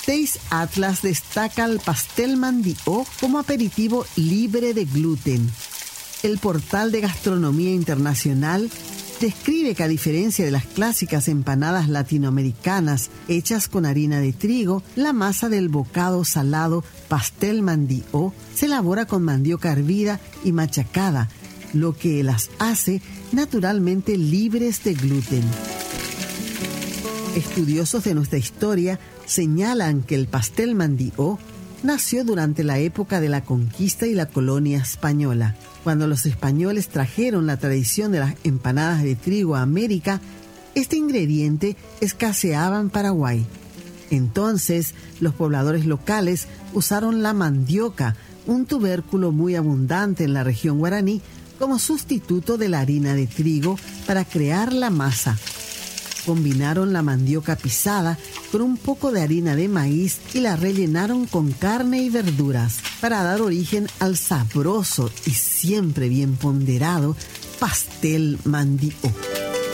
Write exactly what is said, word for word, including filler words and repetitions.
Seis Atlas destaca el pastel mandí-o como aperitivo libre de gluten. El portal de Gastronomía Internacional describe que, a diferencia de las clásicas empanadas latinoamericanas hechas con harina de trigo, la masa del bocado salado pastel mandí-o se elabora con mandioca hervida y machacada, lo que las hace naturalmente libres de gluten. Estudiosos de nuestra historia señalan que el pastel mandí-o nació durante la época de la conquista y la colonia española. Cuando los españoles trajeron la tradición de las empanadas de trigo a América, este ingrediente escaseaba en Paraguay. Entonces, los pobladores locales usaron la mandioca, un tubérculo muy abundante en la región guaraní, como sustituto de la harina de trigo para crear la masa. Combinaron la mandioca pisada con un poco de harina de maíz y la rellenaron con carne y verduras para dar origen al sabroso y siempre bien ponderado pastel mandí-o.